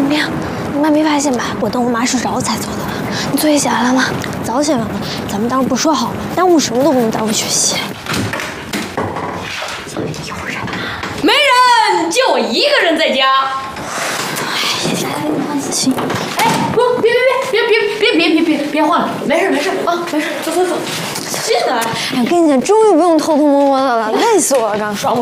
冰冰，你妈没发现吧？我等我妈睡着了才走的。你作业写完了吗？早写完了。咱们当时不说好了，耽误什么都不能耽误学习。 没人，就我一个人在家。 行。 哎，不，别换了，没事啊，没事，走。进来。 哎，跟你讲，终于不用偷偷摸摸的了，累死我了，刚。 爽不